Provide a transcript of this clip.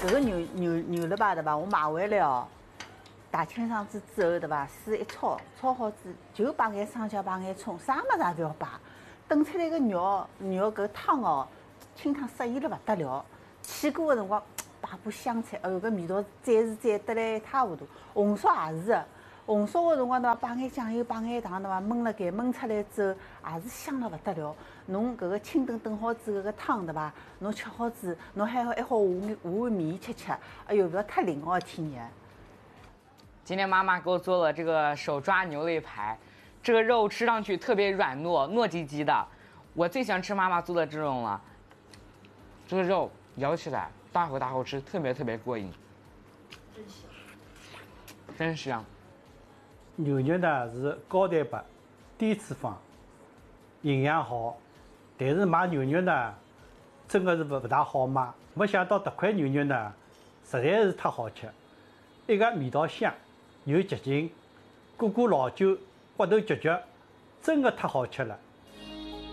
这个牛肋排对吧？我买回来哦，大清爽子之后对吧？水一焯，焯好子就摆眼生姜，摆眼葱，啥么子也不要摆。炖出来个肉搿汤哦，清汤适宜了不得了。起锅个辰光摆把香菜，哎哟，搿味道赞得来一塌糊涂。红烧也是的，红烧个辰光对伐？摆眼酱油，摆眼糖对伐？焖了盖，焖出来之后也是香了不得了。侬搿个清炖好之后，搿个汤对伐？侬吃好子，侬还好下碗面吃，哎哟，勿要太灵哦，天爷！ 今天妈妈给我做了这个手抓牛肋排，这个肉吃上去特别软糯，糯叽叽的。我最喜欢吃妈妈做的这种了，这个肉咬起来大口吃，特别过瘾。真香，真香。 牛肉呢是高蛋白、低脂肪，营养好，但是买牛肉呢，真的是不大好买。没想到这块牛肉呢，实在是太好吃，一个味道香，又洁净，股老酒，骨头嚼嚼，真的太好吃了。